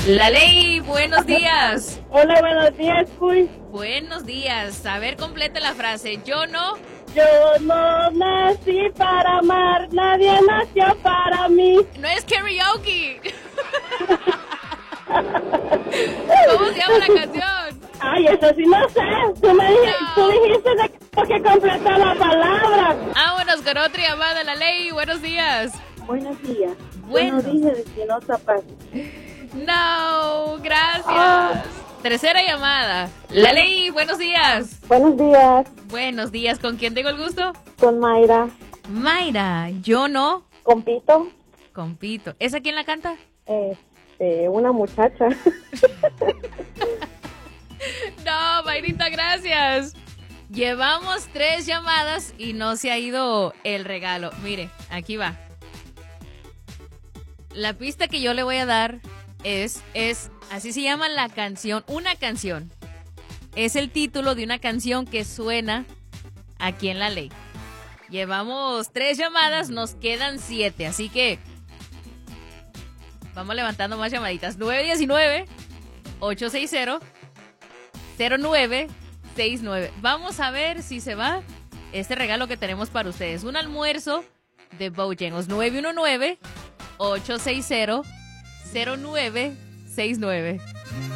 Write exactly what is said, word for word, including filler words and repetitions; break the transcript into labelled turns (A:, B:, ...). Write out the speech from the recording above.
A: La Ley, buenos días.
B: Hola, buenos días, Cuy.
A: Buenos días. A ver, complete la frase. Yo no.
B: Yo no nací para amar, nadie nació para mí.
A: No es karaoke. ¿Cómo se llama la canción?
B: Ay, eso sí no sé. Tú me dijiste,
A: No.
B: tú dijiste de que completar la palabra.
A: Vámonos con otra llamada, La Ley. Buenos días.
B: Buenos días.
A: Bueno.
B: Yo no dije de que no zapatos.
A: No, gracias. Tercera llamada. La Ley, buenos días.
B: Buenos días,
A: Buenos días. ¿Con quién tengo el gusto?
B: con Mayra.
A: Mayra. Yo no.
B: Compito,
A: Compito. ¿Esa quién la canta?
B: este, una muchacha.
A: No, Mayrita, gracias. Llevamos tres llamadas y no se ha ido el regalo. Mire, aquí va. La pista que yo le voy a dar es, es, así se llama la canción, una canción. Es el título de una canción que suena aquí en La Ley. Llevamos tres llamadas, nos quedan siete, así que vamos levantando más llamaditas. nueve uno nueve, ocho seis cero, cero nueve seis nueve. Vamos a ver si se va este regalo que tenemos para ustedes. Un almuerzo de Bojangles. nueve uno nueve, ocho seis cero, cero nueve seis nueve.